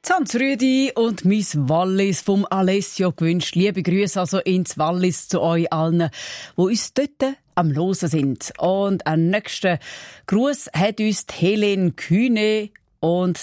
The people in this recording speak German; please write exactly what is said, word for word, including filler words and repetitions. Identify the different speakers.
Speaker 1: Zanzrüdi und Miss Wallis vom Alessio gewünscht. Liebe Grüße also ins Wallis zu euch allen, die uns dort am Losen sind. Und einen nächsten Gruß hat uns die Helene Kühne und